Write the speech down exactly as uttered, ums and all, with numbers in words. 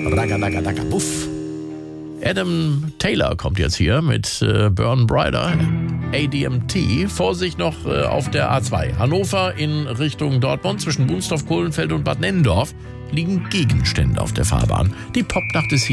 Ragadagadaka, buff. Adam Taylor kommt jetzt hier mit äh, Burn Brighter, A D M T. Vorsicht noch äh, auf der A zwei. Hannover in Richtung Dortmund zwischen Bunsdorf, Kohlenfeld und Bad Nennendorf liegen Gegenstände auf der Fahrbahn. Die Popnacht ist hier.